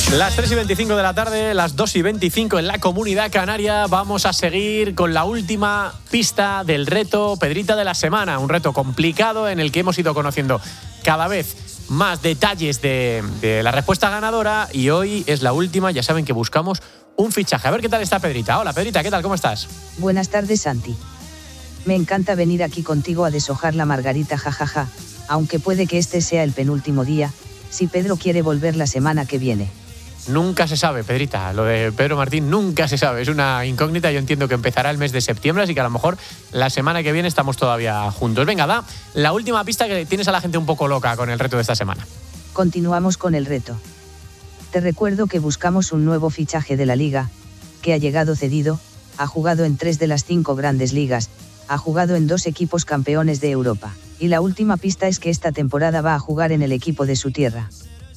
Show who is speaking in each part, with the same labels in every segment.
Speaker 1: Las 3:25 de la tarde, las 2:25 en la Comunidad Canaria. Vamos a seguir con la última pista del reto Pedrita de la semana. Un reto complicado en el que hemos ido conociendo cada vez más detalles de la respuesta ganadora. Y hoy es la última, ya saben que buscamos un fichaje. A ver qué tal está Pedrita. Hola Pedrita, ¿qué tal? ¿Cómo estás?
Speaker 2: Buenas tardes, Santi. Me encanta venir aquí contigo a deshojar la margarita, jajaja. Aunque puede que este sea el penúltimo día, si Pedro quiere volver la semana que viene.
Speaker 1: Nunca se sabe, Pedrita. Lo de Pedro Martín nunca se sabe. Es una incógnita. Yo entiendo que empezará el mes de septiembre, así que a lo mejor la semana que viene estamos todavía juntos. Venga, da la última pista, que tienes a la gente un poco loca con el reto de esta semana.
Speaker 2: Continuamos con el reto. Te recuerdo que buscamos un nuevo fichaje de la Liga, que ha llegado cedido, ha jugado en 3 de las 5 grandes ligas, ha jugado en 2 equipos campeones de Europa. Y la última pista es que esta temporada va a jugar en el equipo de su tierra.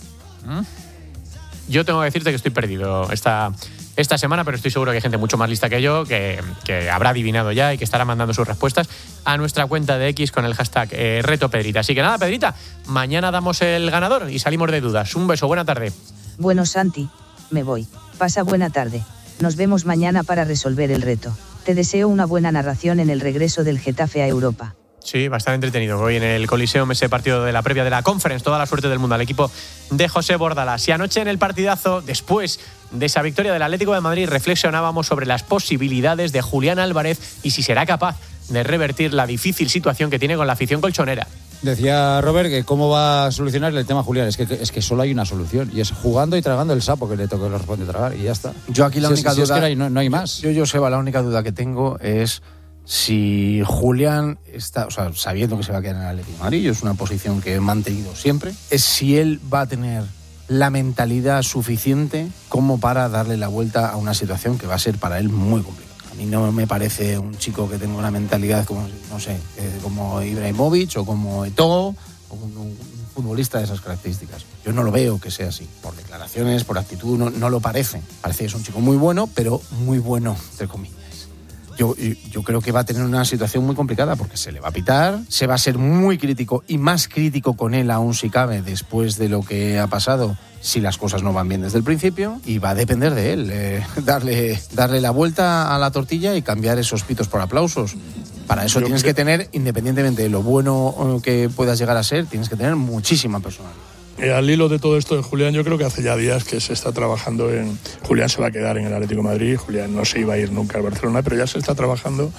Speaker 1: Yo tengo que decirte que estoy perdido esta semana, pero estoy seguro que hay gente mucho más lista que yo que habrá adivinado ya y que estará mandando sus respuestas a nuestra cuenta de X con el hashtag Reto Pedrita. Así que nada, Pedrita, mañana damos el ganador y salimos de dudas. Un beso, buena tarde.
Speaker 2: Bueno, Santi, me voy. Pasa buena tarde. Nos vemos mañana para resolver el reto. Te deseo una buena narración en el regreso del Getafe a Europa.
Speaker 1: Sí, bastante entretenido. Hoy en el Coliseum, ese partido de la previa de la Conference. Toda la suerte del mundo al equipo de José Bordalas. Y anoche en el partidazo, después de esa victoria del Atlético de Madrid, reflexionábamos sobre las posibilidades de Julián Álvarez y si será capaz de revertir la difícil situación que tiene con la afición colchonera.
Speaker 3: Decía Robert que cómo va a solucionar el tema Julián. Es que solo hay una solución, y es jugando y tragando el sapo que le corresponde tragar, y ya está.
Speaker 4: Yo aquí la única duda...
Speaker 3: Es que no hay más.
Speaker 4: Yo, Joseba, la única duda que tengo es si Julián está, o sea, sabiendo que se va a quedar en el Atlético de Madrid, es una posición que he mantenido siempre, es si él va a tener la mentalidad suficiente como para darle la vuelta a una situación que va a ser para él muy complicada. A mí no me parece un chico que tenga una mentalidad como, no sé, como Ibrahimovic o como Eto'o o un futbolista de esas características. Yo no lo veo que sea así. Por declaraciones, por actitud, no lo parece. Parece que es un chico muy bueno, pero muy bueno, entre comillas. Yo creo que va a tener una situación muy complicada porque se le va a pitar, se va a ser muy crítico y más crítico con él aún si cabe después de lo que ha pasado si las cosas no van bien desde el principio, y va a depender de él darle la vuelta a la tortilla y cambiar esos pitos por aplausos. Para eso tienes que tener, independientemente de lo bueno que puedas llegar a ser, tienes que tener muchísima personalidad.
Speaker 5: Al hilo de todo esto de Julián, yo creo que hace ya días que se está trabajando en... Julián se va a quedar en el Atlético de Madrid, Julián no se iba a ir nunca al Barcelona, pero ya se está trabajando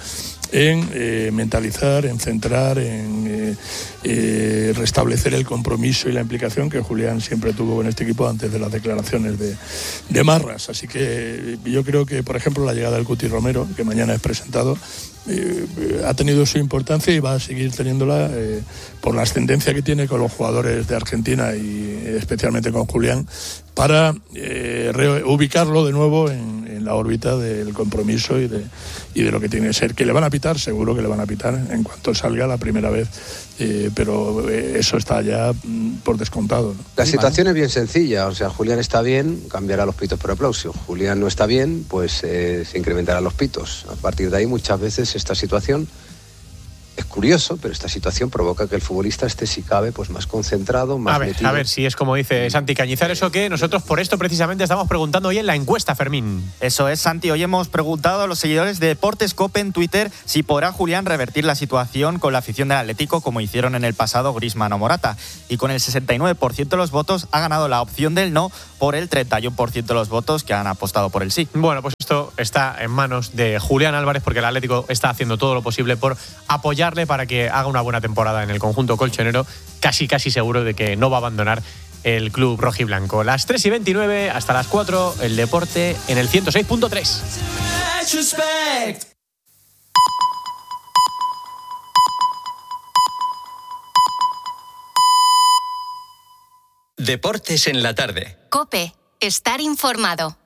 Speaker 5: en mentalizar, en centrar, en restablecer el compromiso y la implicación que Julián siempre tuvo con este equipo antes de las declaraciones de Marras. Así que yo creo que, por ejemplo, la llegada del Cuti Romero, que mañana es presentado, ha tenido su importancia y va a seguir teniéndola por la ascendencia que tiene con los jugadores de Argentina y especialmente con Julián, para reubicarlo de nuevo en la órbita del compromiso y de lo que tiene que ser. Que le van a pitar, seguro que le van a pitar en cuanto salga la primera vez, pero eso está ya por descontado, ¿no?
Speaker 6: La situación es bien sencilla, o sea, Julián está bien, cambiará los pitos por aplauso. Julián no está bien, pues se incrementarán los pitos. A partir de ahí, muchas veces esta situación es curioso, pero esta situación provoca que el futbolista esté, si cabe, pues más concentrado, más metido.
Speaker 1: A ver si es como dice Santi Cañizares o qué. Nosotros por esto precisamente estamos preguntando hoy en la encuesta, Fermín.
Speaker 7: Eso es, Santi. Hoy hemos preguntado a los seguidores de Deportes Cope en Twitter si podrá Julián revertir la situación con la afición del Atlético como hicieron en el pasado Griezmann o Morata. Y con el 69% de los votos ha ganado la opción del no por el 31% de los votos que han apostado por el sí.
Speaker 1: Bueno, pues esto está en manos de Julián Álvarez, porque el Atlético está haciendo todo lo posible por apoyarle para que haga una buena temporada en el conjunto colchonero. Casi seguro de que no va a abandonar el club rojiblanco. Las 3:29 hasta las 4, el deporte en el 106.3.
Speaker 8: Deportes en la tarde.
Speaker 9: COPE. Estar informado.